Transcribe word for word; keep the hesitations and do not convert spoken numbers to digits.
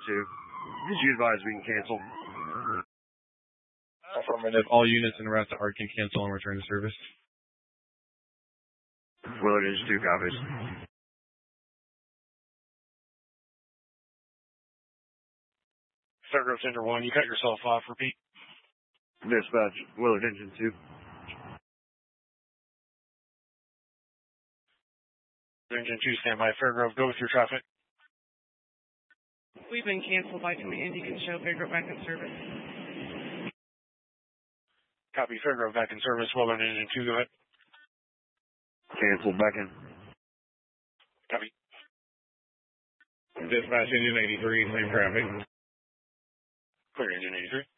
two. Did you advise we can cancel? Affirmative. All units en route to A R C can cancel and return to service. Willard Engine two copies. Fairgrove Center one, you cut yourself off. Repeat. Dispatch, Willard Engine two. Engine two, standby. Fairgrove, go with your traffic. We've been canceled by command. You can show Fairgrove back in service. Copy. Fairgrove back in service. Willard Engine two, go ahead. Canceled, back in. Copy. Dispatch Engine eighty-three, same traffic. Clear Engine eighty-three.